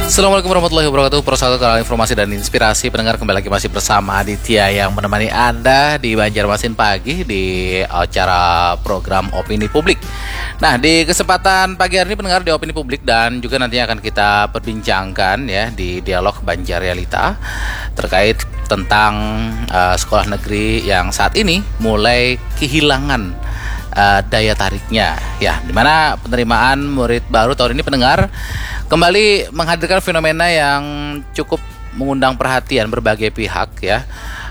Assalamualaikum warahmatullahi wabarakatuh. Persahabat kanal informasi dan inspirasi, pendengar kembali lagi masih bersama Aditya yang menemani Anda di Banjarmasin Pagi di acara program Opini Publik. Nah, di kesempatan pagi hari ini pendengar di Opini Publik dan juga nantinya akan kita perbincangkan ya di dialog Banjar Realita terkait tentang sekolah negeri yang saat ini mulai kehilangan daya tariknya ya, dimana penerimaan murid baru tahun ini pendengar kembali menghadirkan fenomena yang cukup mengundang perhatian berbagai pihak ya,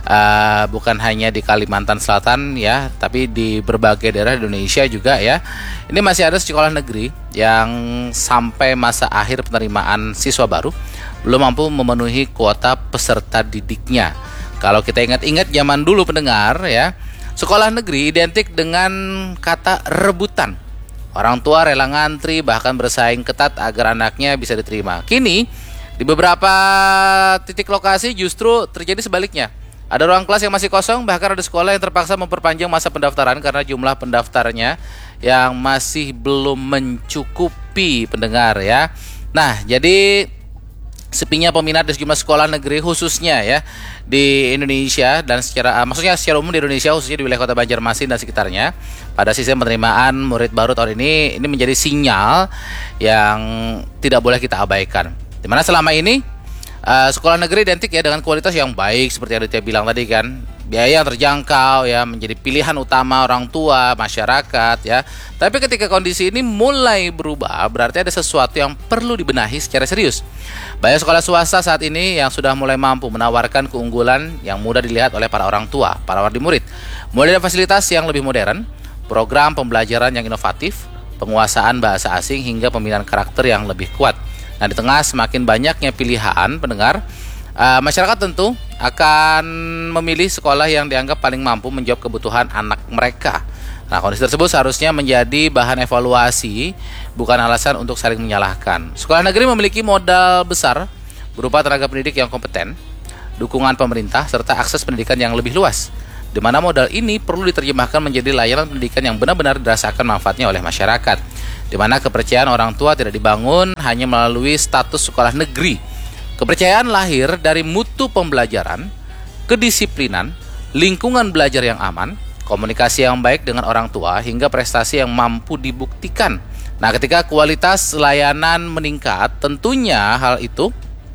bukan hanya di Kalimantan Selatan ya, tapi di berbagai daerah di Indonesia juga ya. Ini masih ada sekolah negeri yang sampai masa akhir penerimaan siswa baru belum mampu memenuhi kuota peserta didiknya. Kalau kita ingat-ingat zaman dulu pendengar ya, sekolah negeri identik dengan kata rebutan. Orang tua rela ngantri bahkan bersaing ketat agar anaknya bisa diterima. Kini di beberapa titik lokasi justru terjadi sebaliknya. Ada ruang kelas yang masih kosong, bahkan ada sekolah yang terpaksa memperpanjang masa pendaftaran karena jumlah pendaftarnya yang masih belum mencukupi pendengar ya. Nah, jadi sepinya peminat di sejumlah sekolah negeri khususnya ya di Indonesia dan secara umum di Indonesia, khususnya di wilayah Kota Banjarmasin dan sekitarnya pada sistem penerimaan murid baru tahun ini menjadi sinyal yang tidak boleh kita abaikan. Dimana selama ini sekolah negeri identik ya dengan kualitas yang baik seperti yang Aditya bilang tadi kan, biaya yang terjangkau ya menjadi pilihan utama orang tua, masyarakat ya. Tapi ketika kondisi ini mulai berubah, berarti ada sesuatu yang perlu dibenahi secara serius. Banyak sekolah swasta saat ini yang sudah mulai mampu menawarkan keunggulan yang mudah dilihat oleh para orang tua, para wali murid. Mulai dari fasilitas yang lebih modern, program pembelajaran yang inovatif, penguasaan bahasa asing hingga pembinaan karakter yang lebih kuat. Nah, di tengah semakin banyaknya pilihan pendengar, masyarakat tentu akan memilih sekolah yang dianggap paling mampu menjawab kebutuhan anak mereka. Nah, kondisi tersebut seharusnya menjadi bahan evaluasi, bukan alasan untuk saling menyalahkan. Sekolah negeri memiliki modal besar berupa tenaga pendidik yang kompeten, dukungan pemerintah, serta akses pendidikan yang lebih luas, di mana modal ini perlu diterjemahkan menjadi layanan pendidikan yang benar-benar dirasakan manfaatnya oleh masyarakat, di mana kepercayaan orang tua tidak dibangun hanya melalui status sekolah negeri. Kepercayaan lahir dari mutu pembelajaran, kedisiplinan, lingkungan belajar yang aman, komunikasi yang baik dengan orang tua, hingga prestasi yang mampu dibuktikan. Nah, ketika kualitas layanan meningkat, tentunya hal itu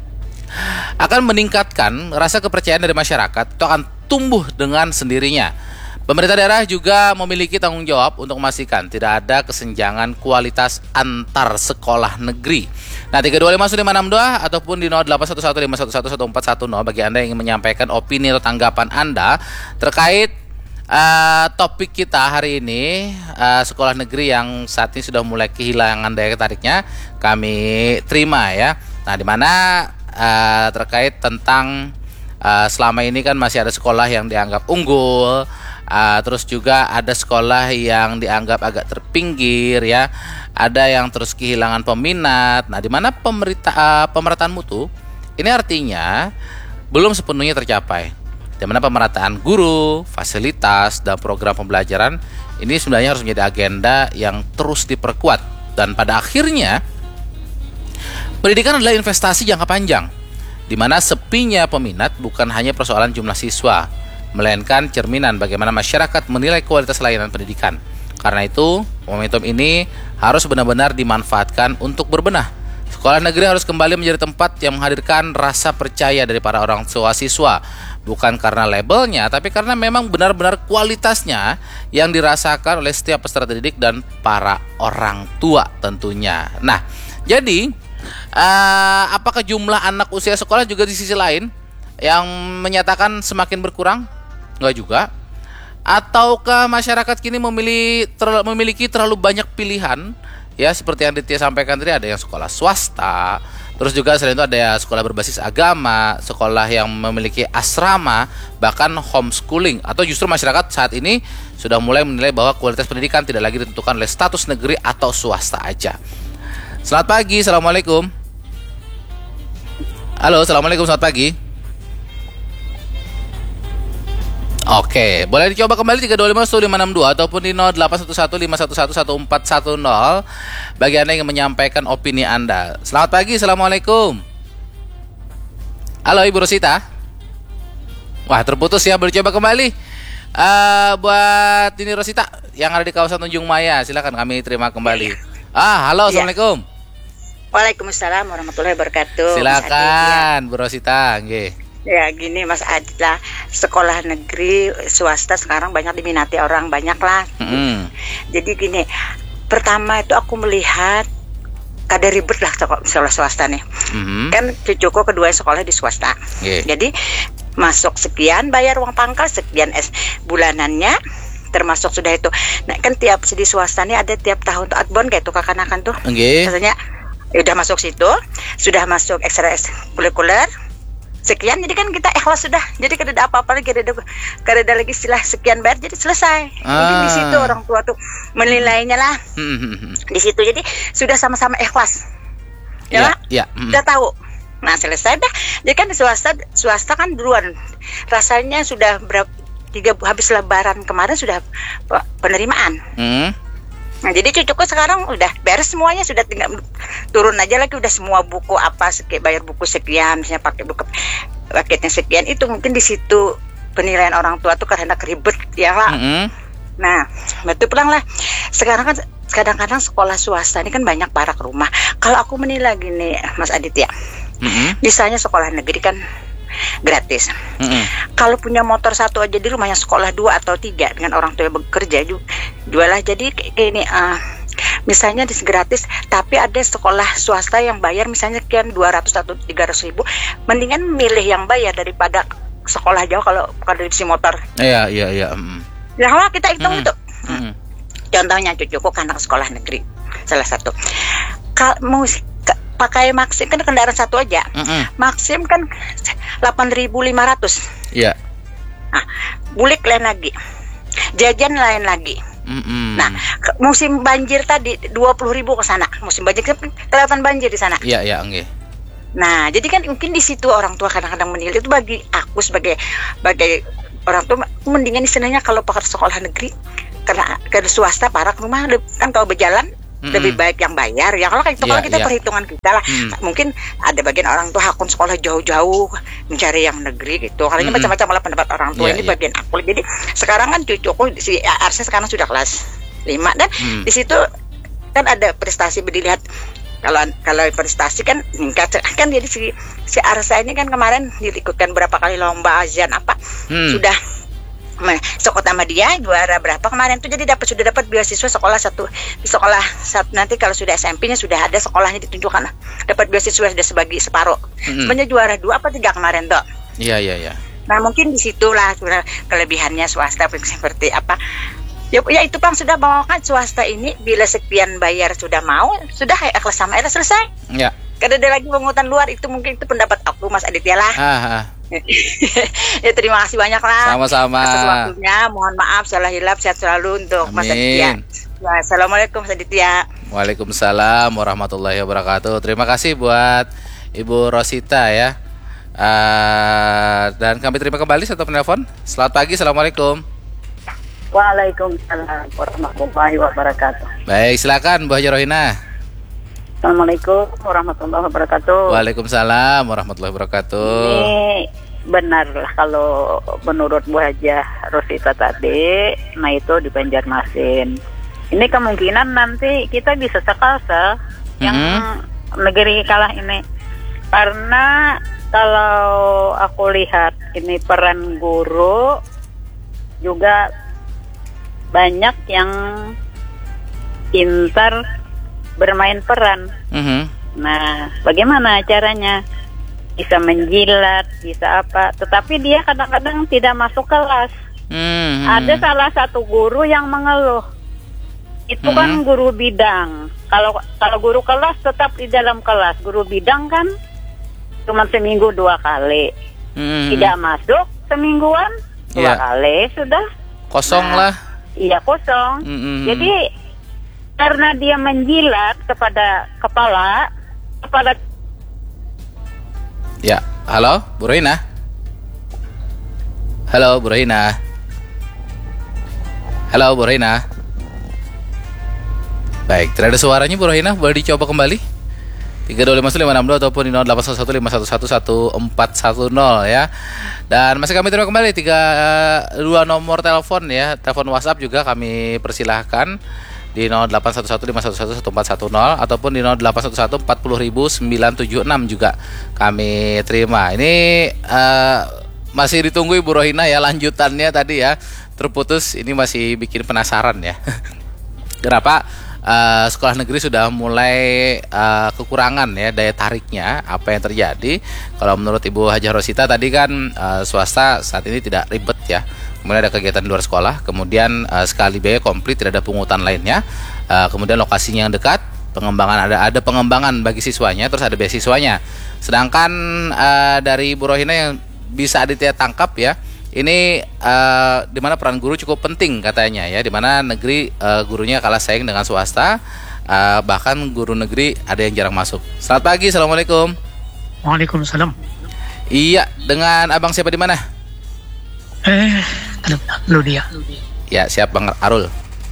akan meningkatkan rasa kepercayaan dari masyarakat, itu akan tumbuh dengan sendirinya. Pemerintah daerah juga memiliki tanggung jawab untuk memastikan tidak ada kesenjangan kualitas antar sekolah negeri. Nah, 3251562 ataupun di 081151111410 bagi Anda yang ingin menyampaikan opini atau tanggapan Anda terkait topik kita hari ini, sekolah negeri yang saat ini sudah mulai kehilangan daya tariknya, kami terima ya. Nah, di mana terkait tentang selama ini kan masih ada sekolah yang dianggap unggul, terus juga ada sekolah yang dianggap agak terpinggir ya, ada yang terus kehilangan peminat. Nah, di mana pemerataan mutu ini artinya belum sepenuhnya tercapai, di mana pemerataan guru, fasilitas, dan program pembelajaran ini sebenarnya harus menjadi agenda yang terus diperkuat. Dan pada akhirnya pendidikan adalah investasi jangka panjang, di mana sepinya peminat bukan hanya persoalan jumlah siswa, melainkan cerminan bagaimana masyarakat menilai kualitas layanan pendidikan. Karena itu, momentum ini harus benar-benar dimanfaatkan untuk berbenah. Sekolah negeri harus kembali menjadi tempat yang menghadirkan rasa percaya dari para orang tua siswa, bukan karena labelnya, tapi karena memang benar-benar kualitasnya yang dirasakan oleh setiap peserta didik dan para orang tua tentunya. Nah, jadi apakah jumlah anak usia sekolah juga di sisi lain yang menyatakan semakin berkurang? Enggak juga. Ataukah masyarakat kini memiliki terlalu banyak pilihan? Ya, seperti yang Ditya sampaikan tadi, ada yang sekolah swasta, terus juga selain itu ada ya sekolah berbasis agama, sekolah yang memiliki asrama, bahkan homeschooling. Atau justru masyarakat saat ini sudah mulai menilai bahwa kualitas pendidikan tidak lagi ditentukan oleh status negeri atau swasta aja. Selamat pagi, assalamualaikum. Halo, assalamualaikum, selamat pagi. Oke, boleh dicoba kembali 3251562 ataupun di 081151111410 bagi Anda yang menyampaikan opini Anda. Selamat pagi, assalamualaikum. Halo Ibu Rosita. Wah, terputus ya, boleh coba kembali. Buat ini Rosita yang ada di kawasan Tanjung Maya, silakan kami terima kembali. Halo, Assalamualaikum. Waalaikumsalam warahmatullahi wabarakatuh. Silakan Bu Rosita, nggih. Ya gini Mas Adit lah, sekolah negeri swasta sekarang banyak diminati orang, banyak lah. Jadi gini, pertama itu aku melihat kada ribet lah sekolah swasta nih. Kan cucuku kedua sekolah di swasta. Jadi masuk sekian, bayar uang pangkal sekian bulanannya, termasuk sudah itu. Nah kan tiap di swasta nih ada tiap tahun tuh adbon kayak tuh kakak-kakan tuh. Biasanya udah masuk situ, sudah masuk ekstrakurikuler sekian, jadi kan kita ikhlas sudah. Jadi kada ada apa-apa lagi, kada ada lagi istilah sekian bayar, jadi selesai. Mungkin di situ orang tua tuh menilainya lah. Di situ jadi sudah sama-sama ikhlas. Ya, udah tahu. Nah selesai dah. Jadi kan di swasta kan duluan. Rasanya sudah habis lebaran kemarin sudah penerimaan. Nah jadi cucuku sekarang udah beres semuanya, sudah tinggal turun aja lagi, udah semua buku apa bayar buku sekian, misalnya pakai buku paketnya sekian. Itu mungkin di situ penilaian orang tua tuh karena keribet ya lah. Nah betul pulang lah. Sekarang kan kadang-kadang sekolah swasta ini kan banyak barak rumah. Kalau aku menilai gini Mas Aditya, misalnya sekolah negeri kan gratis. Kalau punya motor satu aja di rumahnya sekolah 2 atau 3 dengan orang tua yang bekerja jualah. Jadi kayak ini misalnya gratis, tapi ada sekolah swasta yang bayar misalnya sekian 200 atau 300 ribu, mendingan milih yang bayar daripada sekolah jauh kalau dari si motor. Iya. Ya kalau kita hitung itu. Contohnya cucuku kan anak sekolah negeri salah satu. Kalau pakai Maxim kan kendaraan satu aja. Maxim kan 8.500. Iya. Nah, bulik lain lagi. Jajan lain lagi. Nah, musim banjir tadi 20.000 ke sana. Musim banjir kelihatan banjir di sana. Iya, nggih. Nah, jadi kan mungkin di situ orang tua kadang-kadang menilai itu. Bagi aku sebagai orang tua mendingan istilahnya kalau pakai sekolah negeri, karena ke swasta parak rumah kan kalau berjalan lebih baik yang bayar ya. Kalau kayak itu kalau kita perhitungan kita lah, mungkin ada bagian orang tua hakun sekolah jauh-jauh mencari yang negeri gitu. Karena macam-macam lah pendapat orang tua. Ini bagian aku. Jadi sekarang kan cucuku si Arsa sekarang sudah kelas 5 dan di situ kan ada prestasi dilihat. Kalau prestasi kan meningkat kan, jadi si Arsa ini kan kemarin diikutkan berapa kali lomba azan apa sudah sekota sama dia juara berapa kemarin tuh, jadi sudah dapat beasiswa sekolah satu nanti kalau sudah SMP-nya sudah ada sekolahnya ditunjukkan dapat beasiswa sudah separuh. Sebenarnya juara 2 apa 3 kemarin tuh. Iya. Nah mungkin di situlah kelebihannya swasta seperti apa. Ya itu Bang, sudah bawakan swasta ini bila sekian bayar sudah ikhlas sama selesai. Iya. Kada ada lagi pungutan luar, itu mungkin itu pendapat aku Mas Aditya lah. Ya terima kasih banyak lah. Sama-sama. Atas waktunya, mohon maaf salah hilap, sehat selalu untuk Mas Aditya. Ya, assalamualaikum Mas Aditya. Waalaikumsalam warahmatullahi wabarakatuh. Terima kasih buat Ibu Rosita ya. Dan kami terima kembali satu penelpon. Selamat pagi, assalamualaikum. Waalaikumsalam warahmatullahi wabarakatuh. Baik, silakan Bu Haji Rohina. Assalamualaikum warahmatullahi wabarakatuh. Waalaikumsalam warahmatullahi wabarakatuh. Ini benar lah kalau menurut Bu Haja Rosita tadi, nah itu di Banjarmasin. Ini kemungkinan nanti kita bisa sekasa yang negeri kalah ini. Karena kalau aku lihat ini peran guru juga banyak yang pintar bermain peran. Nah, bagaimana caranya? Bisa menjilat, bisa apa? Tetapi dia kadang-kadang tidak masuk kelas. Ada salah satu guru yang mengeluh. Itu kan guru bidang. Kalau guru kelas tetap di dalam kelas. Guru bidang kan cuma seminggu 2 kali. Tidak masuk semingguan 2 kali sudah kosong lah. Iya kosong. Jadi karena dia menjilat kepada kepala. Ya, halo Bu Rohina. Halo Bu Rohina. Halo Bu Rohina. Baik, tidak ada suaranya Bu Rohina, boleh dicoba kembali. 3251562 ataupun di 081151111410 ya. Dan masih kami terima kembali 32 nomor telepon ya. Telepon WhatsApp juga kami persilahkan di 081151111410 ataupun di 0811400976 juga kami terima. Ini masih ditunggu Ibu Rohina ya lanjutannya tadi ya. Terputus, ini masih bikin penasaran ya. Kenapa sekolah negeri sudah mulai kekurangan ya daya tariknya, apa yang terjadi? Kalau menurut Ibu Hajah Rosita tadi kan swasta saat ini tidak ribet ya. Kemudian ada kegiatan di luar sekolah, kemudian sekali biaya komplit, tidak ada pungutan lainnya. Kemudian lokasinya yang dekat, pengembangan ada pengembangan bagi siswanya, terus ada beasiswanya. Sedangkan dari Ibu Rohina yang bisa Aditya tangkap ya, ini di mana peran guru cukup penting katanya ya, di mana negeri gurunya kalah saing dengan swasta, bahkan guru negeri ada yang jarang masuk. Selamat pagi, assalamualaikum. Waalaikumsalam. Iya, dengan abang siapa di mana? Lu dia. Ya, siap Bang Arul.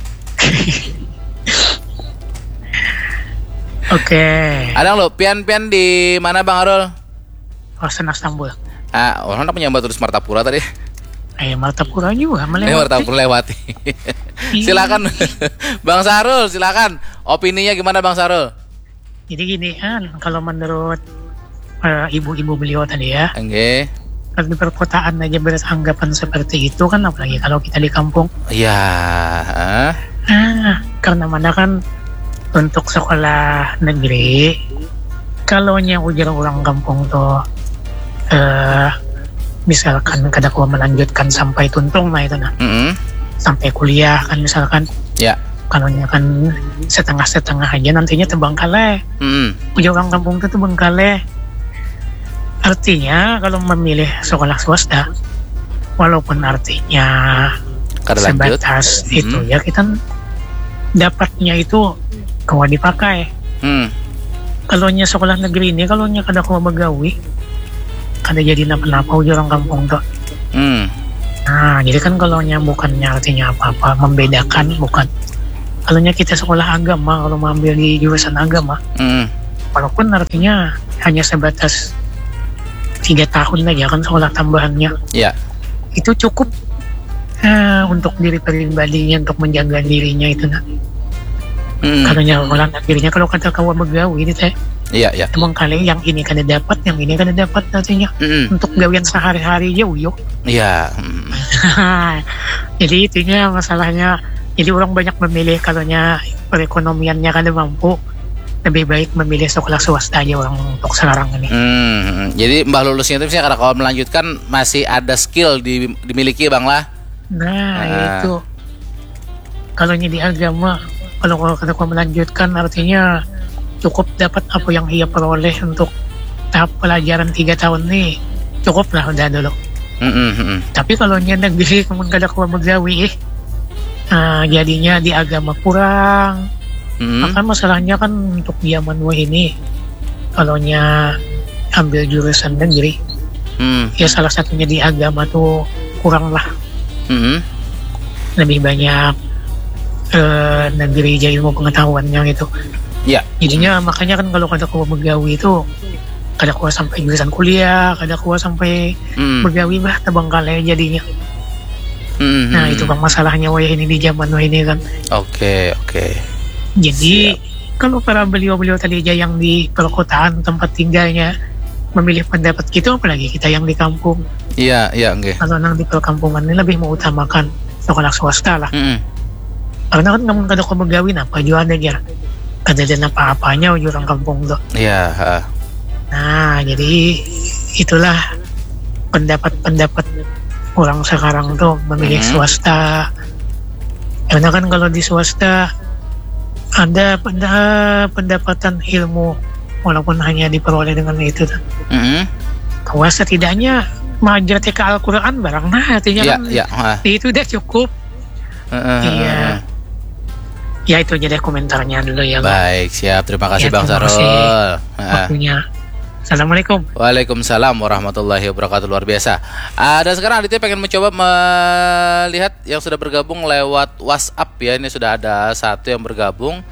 Oke. Ada lo, pian-pian di mana Bang Arul? Kawasan Istanbul. Orang punya batu di Martapura tadi. Martapura juga melewati. Martapura lewati. Silakan Bang Sarul, silakan. Opininya gimana Bang Sarul? Jadi gini kan, kalau menurut ibu-ibu beliau tadi ya. Oke. Kalau di perkotaan aja beranggapan seperti itu kan, apalagi kalau kita di kampung. Iya. Karena mana kan untuk sekolah negeri, kalau yang ujar orang kampung tuh misalkan kada kuat melanjutkan sampai tuntung lah itu sampai kuliah kan misalkan. Ya. Kalau kan setengah-setengah aja nantinya terbengkalai. Ujar orang kampung tuh terbengkalai. Artinya kalau memilih sekolah swasta, walaupun artinya sebatas itu ya, kita dapatnya itu kau dipakai. Kalau nya sekolah negeri ini, kalau nya kada kau begawi, kada jadi napa-napa ujar orang kampung tuh. Nah, jadi kan kalau nya bukannya artinya apa-apa, membedakan bukan. Kalau nya kita sekolah agama, kalau mengambil di jurusan agama, walaupun artinya hanya sebatas 3 tahun aja kan sekolah tambahannya. Ya. Itu cukup untuk diri pribadinya, untuk menjaga dirinya itu nak. Kalau nyawa akhirnya kalau kata kawan begawi itu teh. Iya. Emang kali yang ini kada dapat, yang ini kada dapat nantinya. Untuk gawian sehari-hari ya uyo. Iya. Jadi itunya masalahnya. Jadi orang banyak memilih kalau nya perekonomiannya kada mampu, lebih baik memilih sekolah swasta aja orang untuk sekarang ini. Jadi mbah lulusnya itu misalnya kalau melanjutkan masih ada skill dimiliki Bang lah. Nah itu kalau di agama, kalau kata melanjutkan artinya cukup dapat apa yang ia peroleh untuk tahap pelajaran 3 tahun nih, cukup lah udah dulu. Tapi kalau negeri kemudian kada kuat begawi jadinya di agama kurang. Maka masalahnya kan untuk zaman ini kalau nya ambil jurusan negeri, ya salah satunya di agama tuh kurang lah. Lebih banyak negeri jadi ilmu pengetahuannya gitu. Ya. Jadinya makanya kan kalau kada kuat begawi itu kada kuat sampai jurusan kuliah, kada kuat sampai begawi bah terbengkalai jadinya. Nah itu kan masalahnya ini di zaman ini kan. Oke. Jadi kalau para beliau-beliau tadi aja yang di perkotaan tempat tinggalnya memilih pendapat gitu, apalagi kita yang di kampung. Iya, okay. Kalau nang di perkampungan ini lebih mengutamakan sekolah swasta lah. Karena kan kamu kada kau begawin apa jual aja, kada ada apa-apanya orang kampung tuh. Iya. Nah jadi itulah pendapat orang sekarang tuh memilih swasta. Karena kan kalau di swasta ada pendapatan ilmu walaupun hanya diperoleh dengan itu. Bahwa setidaknya mengajar TK Al-Quran barang artinya kan itu udah cukup. Iya. Ya itu aja deh komentarnya dulu ya. Baik, siap. Terima kasih Bang Sarul. Waktunya. Assalamualaikum. Waalaikumsalam warahmatullahi wabarakatuh. Luar biasa. Dan sekarang Aditya pengen mencoba melihat yang sudah bergabung lewat WhatsApp ya. Ini sudah ada satu yang bergabung.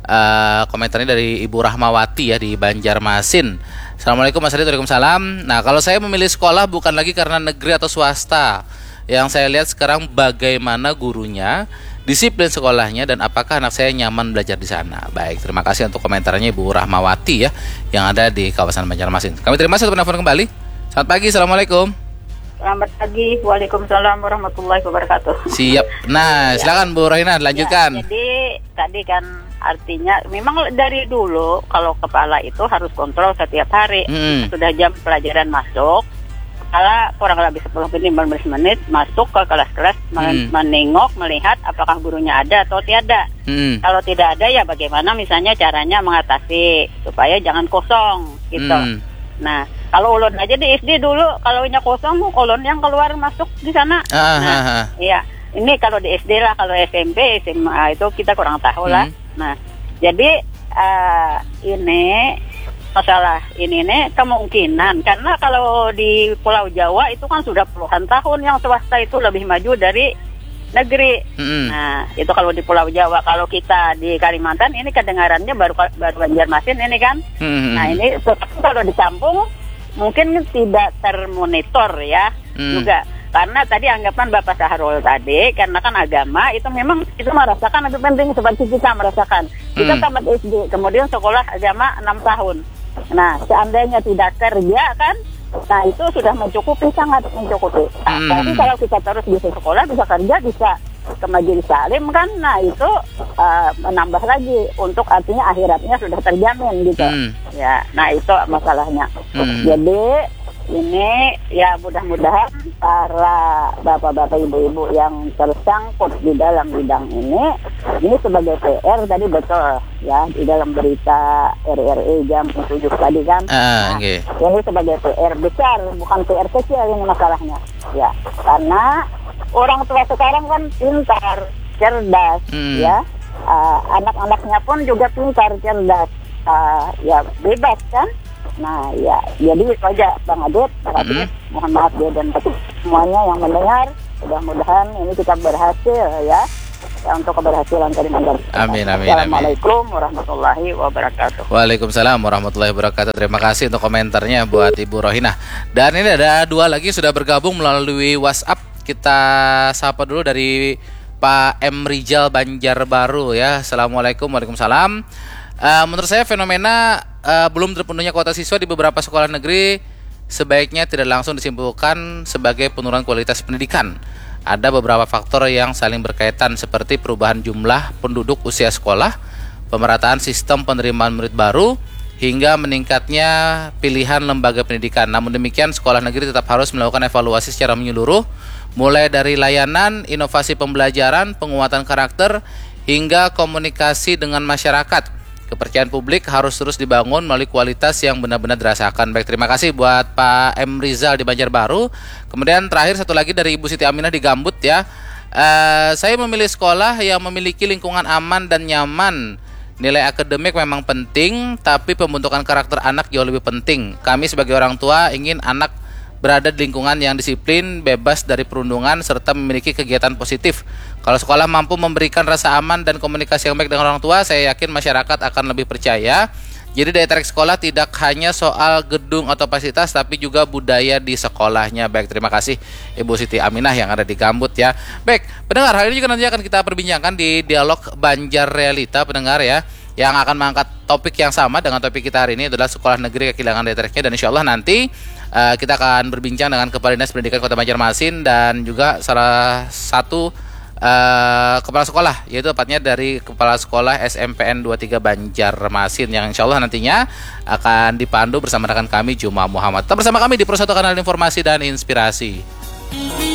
komentarnya dari Ibu Rahmawati ya di Banjarmasin. Assalamualaikum Mas Adit. Waalaikumsalam. Nah, kalau saya memilih sekolah bukan lagi karena negeri atau swasta. Yang saya lihat sekarang bagaimana gurunya, disiplin sekolahnya, dan apakah anak saya nyaman belajar di sana. Baik, terima kasih untuk komentarnya Ibu Rahmawati ya, yang ada di kawasan Banjarmasin. Kami terima kasih untuk telepon kembali. Selamat pagi, Assalamualaikum. Selamat pagi, Waalaikumsalam warahmatullahi wabarakatuh. Siap. Nah, silakan Bu Rohina, lanjutkan. Ya, jadi tadi kan artinya memang dari dulu kalau kepala itu harus kontrol setiap hari. Sudah jam pelajaran masuk, kepala kurang lebih 10-15 menit masuk ke kelas-kelas, menengok, melihat apakah gurunya ada atau tiada. Kalau tidak ada ya bagaimana misalnya caranya mengatasi supaya jangan kosong gitu. Nah, kalau ulun aja di SD dulu kalau nya kosong, ulun yang keluar masuk di sana. Iya, ini kalau di SD lah, kalau SMP, SMA itu kita kurang tahu lah. Nah, jadi ini masalah ini nih kemungkinan karena kalau di Pulau Jawa itu kan sudah puluhan tahun yang swasta itu lebih maju dari negeri. Nah, itu kalau di Pulau Jawa. Kalau kita di Kalimantan ini kedengarannya baru Banjarmasin ini kan. Nah, ini kalau di kampung mungkin tidak termonitor ya juga. Karena tadi anggapan Bapak Sahrul tadi, karena kan agama itu memang itu merasakan lebih penting seperti kita merasakan. Kita tamat SD, kemudian sekolah agama 6 tahun. Nah, seandainya tidak kerja kan, nah itu sudah mencukupi, sangat mencukupi. Tapi kalau kita terus bisa sekolah, bisa kerja, bisa ke majelis salim kan, nah itu menambah lagi untuk artinya akhiratnya sudah terjamin gitu. Ya, nah itu masalahnya. Jadi ini ya mudah-mudahan para bapak-bapak ibu-ibu yang tersangkut di dalam bidang ini sebagai PR tadi betul ya di dalam berita RRI jam 7 tadi kan. Ini sebagai PR besar, bukan PR kecil ini masalahnya. Ya, karena orang tua sekarang kan pintar, cerdas ya. Anak-anaknya pun juga pintar, cerdas. Ya bebas kan. Nah ya, jadi itu aja Bang Adit, mohon maaf dia dan semuanya yang mendengar, mudah-mudahan ini kita berhasil ya untuk keberhasilan Kalimantan. Amin. Assalamualaikum warahmatullahi wabarakatuh. Waalaikumsalam warahmatullahi wabarakatuh. Terima kasih untuk komentarnya buat Ibu Rohina. Dan ini ada 2 lagi sudah bergabung melalui WhatsApp. Kita sapa dulu dari Pak M. Rizal Banjarbaru ya. Assalamualaikum, waalaikumsalam. Menurut saya fenomena belum terpenuhnya kuota siswa di beberapa sekolah negeri sebaiknya tidak langsung disimpulkan sebagai penurunan kualitas pendidikan. Ada beberapa faktor yang saling berkaitan seperti perubahan jumlah penduduk usia sekolah, pemerataan sistem penerimaan murid baru, hingga meningkatnya pilihan lembaga pendidikan. Namun demikian, sekolah negeri tetap harus melakukan evaluasi secara menyeluruh, mulai dari layanan, inovasi pembelajaran, penguatan karakter, hingga komunikasi dengan masyarakat. Kepercayaan publik harus terus dibangun melalui kualitas yang benar-benar dirasakan. Baik, terima kasih buat Pak M. Rizal di Banjarbaru. Kemudian terakhir satu lagi dari Ibu Siti Aminah di Gambut ya. Saya memilih sekolah yang memiliki lingkungan aman dan nyaman. Nilai akademik memang penting, tapi pembentukan karakter anak jauh lebih penting. Kami sebagai orang tua ingin anak berada di lingkungan yang disiplin, bebas dari perundungan, serta memiliki kegiatan positif. Kalau sekolah mampu memberikan rasa aman dan komunikasi yang baik dengan orang tua, saya yakin masyarakat akan lebih percaya. Jadi daya tarik sekolah tidak hanya soal gedung atau fasilitas, tapi juga budaya di sekolahnya. Baik, terima kasih Ibu Siti Aminah yang ada di Gambut ya. Baik, pendengar, hal ini juga nanti akan kita perbincangkan di dialog Banjar Realita, pendengar ya, yang akan mengangkat topik yang sama dengan topik kita hari ini adalah sekolah negeri kehilangan daya tariknya. Dan insya Allah nanti kita akan berbincang dengan Kepala Dinas Pendidikan Kota Banjarmasin dan juga salah satu kepala sekolah, yaitu tepatnya dari Kepala Sekolah SMPN 23 Banjarmasin, yang insya Allah nantinya akan dipandu bersama rekan kami Juma Muhammad. Tetap bersama kami di Pro 1 Kanal Informasi dan Inspirasi.